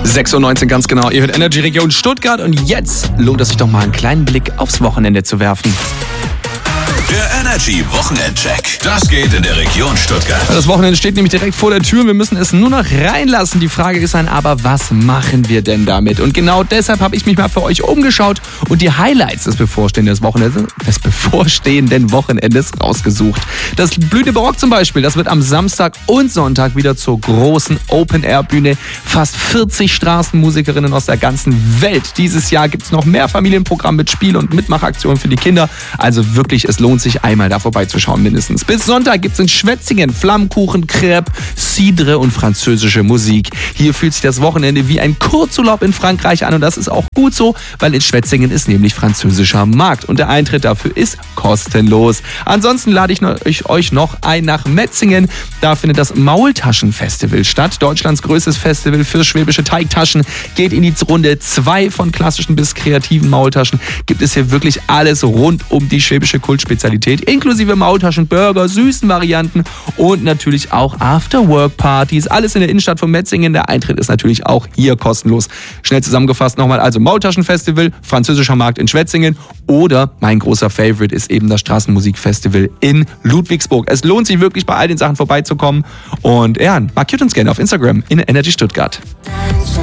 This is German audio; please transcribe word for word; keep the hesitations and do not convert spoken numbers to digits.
sechs Uhr neunzehn ganz genau. Ihr hört Energy Region Stuttgart und jetzt lohnt es sich doch mal einen kleinen Blick aufs Wochenende zu werfen. Der Energy Wochenendcheck. Das geht in der Region Stuttgart. Das Wochenende steht nämlich direkt vor der Tür und wir müssen es nur noch reinlassen. Die Frage ist dann aber, was machen wir denn damit? Und genau deshalb habe ich mich mal für euch umgeschaut und die Highlights des bevorstehenden Wochenendes, des bevorstehenden Wochenendes rausgesucht. Das Blühende Barock zum Beispiel, das wird am Samstag und Sonntag wieder zur großen Open-Air-Bühne. Fast vierzig Straßenmusikerinnen aus der ganzen Welt. Dieses Jahr gibt es noch mehr Familienprogramm mit Spiel- und Mitmachaktionen für die Kinder. Also wirklich, es lohnt sich einmal da vorbeizuschauen mindestens. Bis Sonntag gibt es in Schwetzingen Flammkuchen, Crêpe, Cidre und französische Musik. Hier fühlt sich das Wochenende wie ein Kurzurlaub in Frankreich an und das ist auch gut so, weil in Schwetzingen ist nämlich französischer Markt und der Eintritt dafür ist kostenlos. Ansonsten lade ich euch noch ein nach Metzingen. Da findet das Maultaschenfestival statt. Deutschlands größtes Festival für schwäbische Teigtaschen geht in die Runde zwei. Von klassischen bis kreativen Maultaschen gibt es hier wirklich alles rund um die schwäbische Kultspezialität, inklusive Maultaschen, Burger, süßen Varianten und natürlich auch After-Work-Partys. Alles in der Innenstadt von Metzingen. Der Eintritt ist natürlich auch hier kostenlos. Schnell zusammengefasst nochmal, also Maultaschenfestival, französischer Markt in Schwetzingen oder mein großer Favorite ist eben das Straßenmusikfestival in Ludwigsburg. Es lohnt sich wirklich bei all den Sachen vorbeizukommen und ja, markiert uns gerne auf Instagram in Energy Stuttgart.